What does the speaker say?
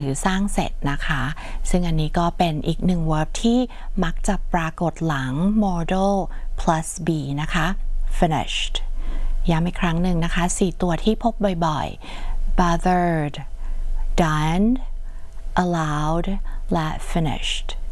หรือสร้างเสร็จนะคะซึ่งอันนี้ก็เป็นอีกหนึ่ง verb ที่มักจะปรากฏหลัง modal plus be นะคะ finished ย้ำอีกครั้งหนึ่งนะคะ4ตัวที่พบบ่อยๆ bothered done allowed และ finished